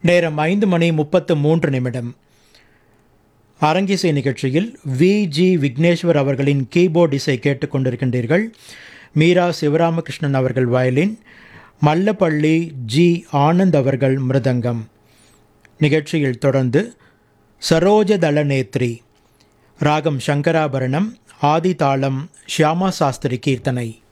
நேரம் 5:33. அரங்கிசை நிகழ்ச்சியில் வி.ஜி. விக்னேஸ்வர் அவர்களின் கீபோர்ட் இசை கேட்டுக்கொண்டிருக்கின்றீர்கள். மீரா சிவராமகிருஷ்ணன் அவர்கள் வயலின், மல்லப்பள்ளி ஜி. ஆனந்த் அவர்கள் மிருதங்கம். நிகழ்ச்சியில் தொடர்ந்து சரோஜதள நேத்ரி, ராகம் சங்கராபரணம், ஆதி தாளம் ஷியாமா சாஸ்திரி கீர்த்தனை.